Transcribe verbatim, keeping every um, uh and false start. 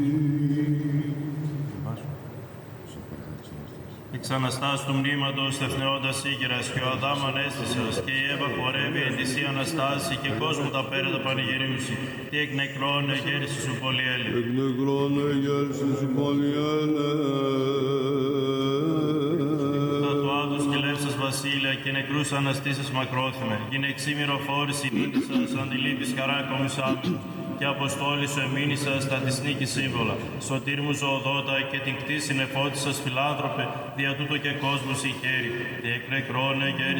Εξ Αναστάσου του μνήματος τεθνεώντας ήγηρας και ο Αδάμ ανέστησας και η Εύα πορεύει εν της η Αναστάση και κόσμο τα πέρατα πανηγυρίουσι. Τι εκ νεκρών εγέρηση σου πολυέλε. Εκ νεκρών εγέρηση σου πολυέλε. Τα του άδους και λεύσας βασίλεια και νεκρούς αναστήσας μακρόθυμε. Γίνε εξήμηρο φόρηση νύτησας αντιλήπης χαρά κομισάμου. Και αποστόλη σου εμήνησας τα της νίκης σύμβολα. Σωτήρ μου ζωοδότα και την κτήση νεφώτησας φιλάνθρωπε, δια τούτο και κόσμος η χέρι. Και εκ νεκρών εγέρηση